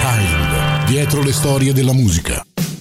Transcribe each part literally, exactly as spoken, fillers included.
Behind, dietro le storie della musica.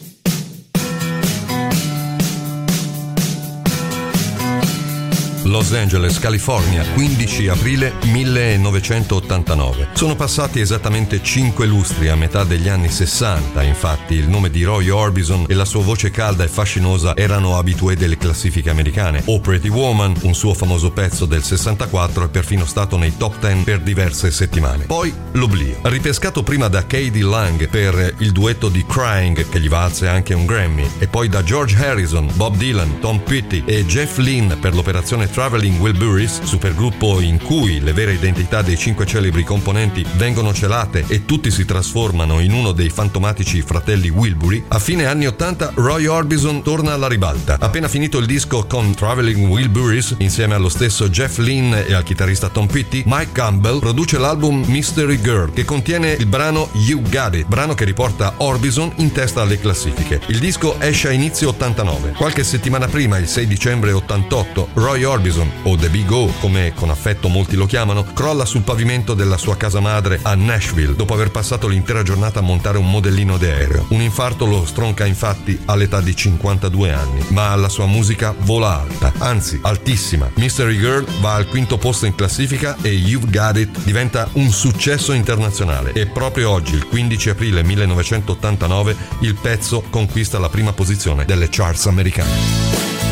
Los Angeles, California, quindici aprile millenovecentottantanove. Sono passati esattamente cinque lustri, a metà degli anni sessanta, infatti il nome di Roy Orbison e la sua voce calda e fascinosa erano abitué delle classifiche americane. Oh Pretty Woman, un suo famoso pezzo del sessantaquattro, è perfino stato nei top dieci per diverse settimane. Poi l'oblio. Ripescato prima da K D Lang per il duetto di Crying, che gli valse anche un Grammy, e poi da George Harrison, Bob Dylan, Tom Petty e Jeff Lynne per l'operazione Traveling Wilburys, supergruppo in cui le vere identità dei cinque celebri componenti vengono celate e tutti si trasformano in uno dei fantomatici fratelli Wilbury. A fine anni ottanta Roy Orbison torna alla ribalta. Appena finito il disco con Traveling Wilburys, insieme allo stesso Jeff Lynne e al chitarrista Tom Petty, Mike Campbell produce l'album Mystery Girl, che contiene il brano You Got It, brano che riporta Orbison in testa alle classifiche. Il disco esce a inizio ottantanove. Qualche settimana prima, il sei dicembre ottantotto, Roy Orbison, o The Big O come con affetto molti lo chiamano, crolla sul pavimento della sua casa madre a Nashville dopo aver passato l'intera giornata a montare un modellino d'aereo. Un infarto lo stronca infatti all'età di cinquantadue anni, ma la sua musica vola alta, anzi altissima. Mystery Girl va al quinto posto in classifica e You've Got It diventa un successo internazionale, e proprio oggi, il quindici aprile millenovecentottantanove, il pezzo conquista la prima posizione delle charts americane.